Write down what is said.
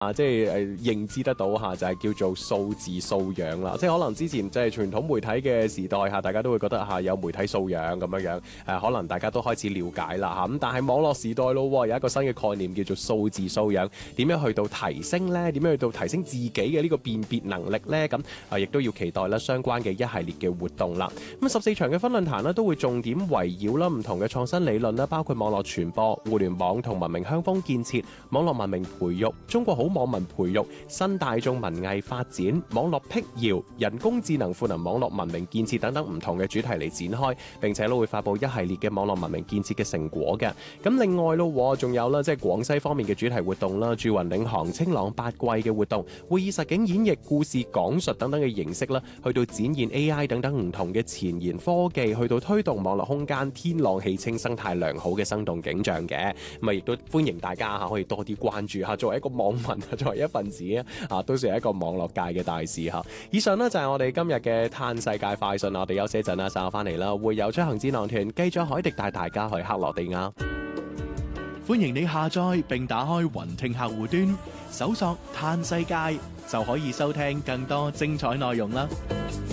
即係認知得到嚇，就係叫做數字素養啦。即係可能之前即係傳統媒體嘅時代嚇，大家都會覺得嚇有媒體素養咁樣樣，可能大家都開始了解啦嚇。咁但係網絡時代咯，有一個新嘅概念叫做數字素養，點樣去到提升呢？點樣去到提升自己嘅呢個辨別能力呢？咁亦都要期待啦相關嘅一系列嘅活動啦。咁14場嘅分論壇呢，都會重點圍繞啦唔同嘅創新理論啦，包括網絡傳播、互聯網同文明鄉風建設、網絡文明培育、中國好網民培育、新大眾文藝發展、網絡辟謠、人工智能賦能網絡文明建設等等唔同嘅主題嚟展開，並且都會發佈一系列嘅網絡文明建設嘅成果嘅。咁另外咯，仲有啦，即係廣西方面嘅主題活動啦，駐雲領航、清朗八季嘅活動，會以實景演繹、故事講述等等嘅形式啦，去到展現 AI 等等唔同嘅前沿科技，去到推動網絡空間天朗氣清、生態良好嘅生動景象嘅。咁啊，亦都歡迎大家可以多啲關注下，作為一個網民，作為一份子都算係一個網絡界嘅大事嚇。以上呢，就係我哋今日嘅嘆世界快訊，我哋休息一陣啦，稍後翻嚟啦，會有出行智囊團繼續海迪帶大家去克羅地亞。 歡迎你下載並打開雲聽客戶端，搜索嘆世界就可以收聽更多精彩內容啦。